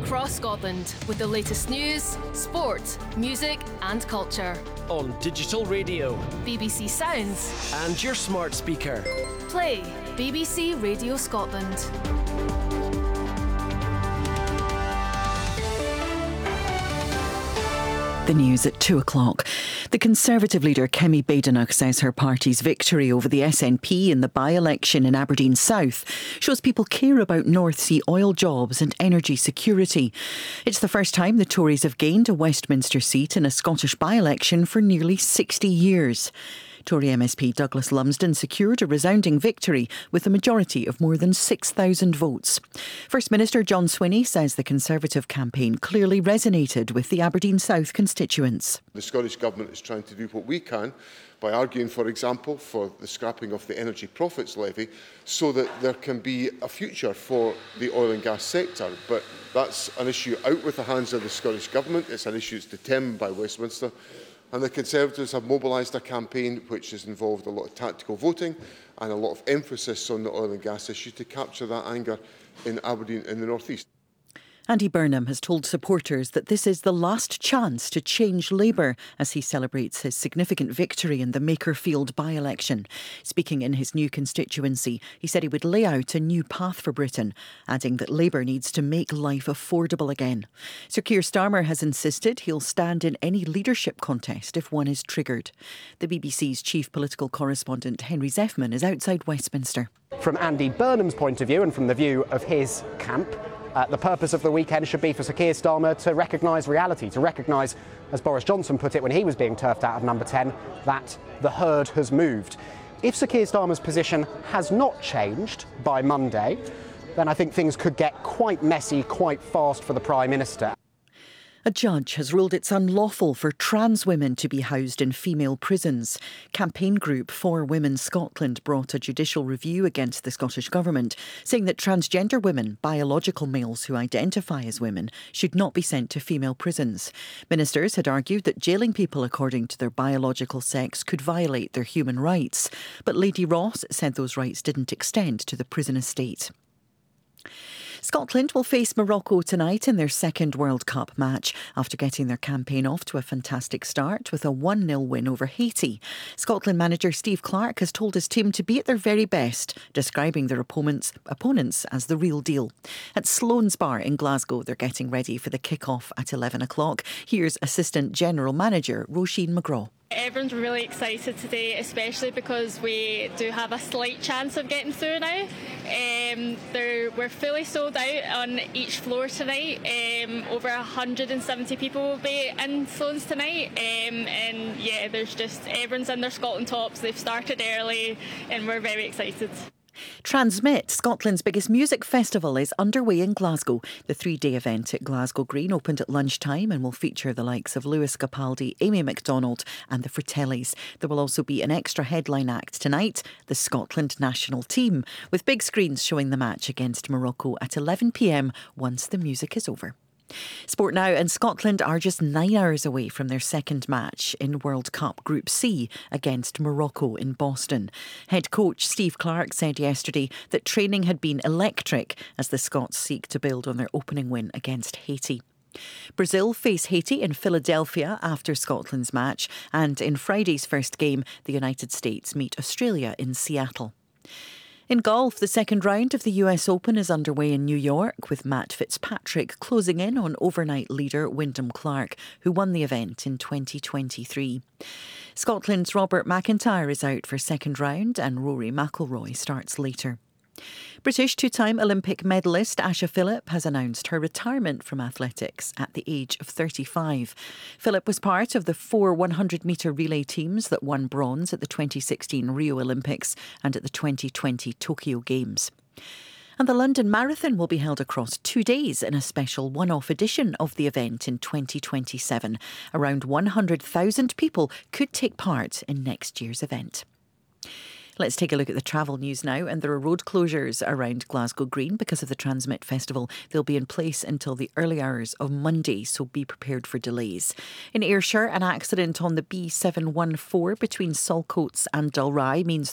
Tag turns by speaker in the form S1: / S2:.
S1: across Scotland with the latest news, sport, music and culture.
S2: On digital radio,
S1: BBC Sounds
S2: and your smart speaker.
S1: Play BBC Radio Scotland.
S3: The news at 2 o'clock. The Conservative leader Kemi Badenoch says her party's victory over the SNP in the by-election in Aberdeen South shows people care about North Sea oil jobs and energy security. It's the first time the Tories have gained a Westminster seat in a Scottish by-election for nearly 60 years. Tory MSP Douglas Lumsden secured a resounding victory with a majority of more than 6,000 votes. First Minister John Swinney says the Conservative campaign clearly resonated with the Aberdeen South constituents.
S4: The Scottish Government is trying to do what we can by arguing, for example, for the scrapping of the Energy Profits Levy so that there can be a future for the oil and gas sector. But that's an issue out with the hands of the Scottish Government. It's an issue that's determined by Westminster. And the Conservatives have mobilised a campaign which has involved a lot of tactical voting and a lot of emphasis on the oil and gas issue to capture that anger in Aberdeen in the North East.
S3: Andy Burnham has told supporters that this is the last chance to change Labour as he celebrates his significant victory in the Makerfield by-election. Speaking in his new constituency, he said he would lay out a new path for Britain, adding that Labour needs to make life affordable again. Sir Keir Starmer has insisted he'll stand in any leadership contest if one is triggered. The BBC's chief political correspondent Henry Zeffman is outside Westminster.
S5: From Andy Burnham's point of view and from the view of his camp, the purpose of the weekend should be for Sir Keir Starmer to recognise reality, to recognise, as Boris Johnson put it when he was being turfed out of number 10, that the herd has moved. If Sir Keir Starmer's position has not changed by Monday, then I think things could get quite messy quite fast for the Prime Minister.
S3: A judge has ruled it's unlawful for trans women to be housed in female prisons. Campaign group For Women Scotland brought a judicial review against the Scottish Government, saying that transgender women, biological males who identify as women, should not be sent to female prisons. Ministers had argued that jailing people according to their biological sex could violate their human rights. But Lady Ross said those rights didn't extend to the prison estate. Scotland will face Morocco tonight in their second World Cup match after getting their campaign off to a fantastic start with a 1-0 win over Haiti. Scotland manager Steve Clarke has told his team to be at their very best, describing their opponents as the real deal. At Sloan's Bar in Glasgow, they're getting ready for the kick-off at 11 o'clock. Here's Assistant General Manager Roisin McGraw.
S6: Everyone's really excited today, especially because we do have a slight chance of getting through now. We're fully sold out on each floor tonight. Over 170 people will be in Sloan's tonight. And yeah, everyone's in their Scotland tops. They've started early and we're very excited.
S3: Transmit, Scotland's biggest music festival, is underway in Glasgow. The 3-day event at Glasgow Green opened at lunchtime and will feature the likes of Lewis Capaldi, Amy Macdonald and the Fratellis. There will also be an extra headline act tonight, the Scotland national team, with big screens showing the match against Morocco at 11 p.m. once the music is over. Sport now, and Scotland are just 9 hours away from their second match in World Cup Group C against Morocco in Boston. Head coach Steve Clarke said yesterday that training had been electric as the Scots seek to build on their opening win against Haiti. Brazil face Haiti in Philadelphia after Scotland's match, and in Friday's first game, the United States meet Australia in Seattle. In golf, the second round of the US Open is underway in New York, with Matt Fitzpatrick closing in on overnight leader Wyndham Clark, who won the event in 2023. Scotland's Robert McIntyre is out for second round and Rory McIlroy starts later. British two-time Olympic medalist Asha Phillip has announced her retirement from athletics at the age of 35. Phillip was part of the 4 100-metre relay teams that won bronze at the 2016 Rio Olympics and at the 2020 Tokyo Games. And the London Marathon will be held across 2 days in a special one-off edition of the event in 2027. Around 100,000 people could take part in next year's event. Let's take a look at the travel news now, and there are road closures around Glasgow Green because of the Transmit Festival. They'll be in place until the early hours of Monday, so be prepared for delays. In Ayrshire, an accident on the B714 between Saltcoats and Dalry means